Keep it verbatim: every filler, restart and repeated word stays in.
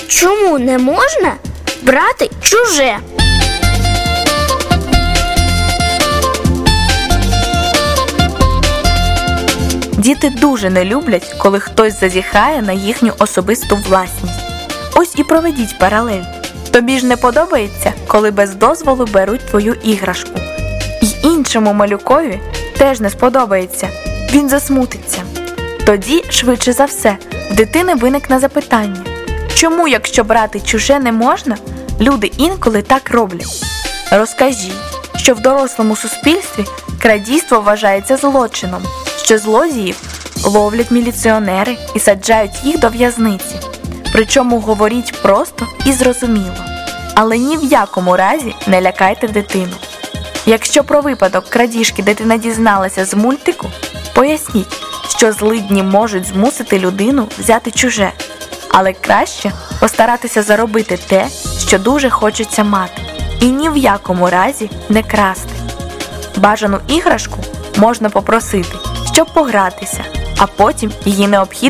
Чому не можна брати чуже? Діти дуже не люблять, коли хтось зазіхає на їхню особисту власність. Ось і проведіть паралель. Тобі ж не подобається, коли без дозволу беруть твою іграшку. І іншому малюкові теж не сподобається. Він засмутиться. Тоді, швидше за все, в дитини виникне запитання. Чому, якщо брати чуже не можна, люди інколи так роблять? Розкажіть, що в дорослому суспільстві крадійство вважається злочином, що злодіїв ловлять міліціонери і саджають їх до в'язниці. Причому говоріть просто і зрозуміло. Але ні в якому разі не лякайте дитину. Якщо про випадок крадіжки дитина дізналася з мультику, поясніть, що злидні можуть змусити людину взяти чуже. Але краще постаратися заробити те, що дуже хочеться мати. І ні в якому разі не красти. Бажану іграшку можна попросити, щоб погратися, а потім її необхідно